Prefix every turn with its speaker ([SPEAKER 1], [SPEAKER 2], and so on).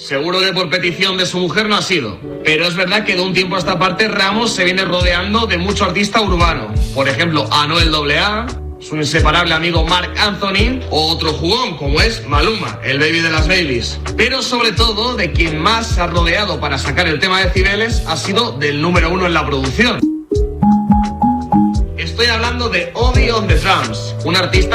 [SPEAKER 1] Seguro que por petición de su mujer no ha sido. Pero es verdad que de un tiempo a esta parte Ramos se viene rodeando de mucho artista urbano. Por ejemplo, Anuel AA, su inseparable amigo Marc Anthony o otro jugón como es Maluma, el baby de las babies. Pero sobre todo de quien más se ha rodeado para sacar el tema de Cibeles ha sido del número 1 en la producción. Estoy hablando de Obi on the Drums, un artista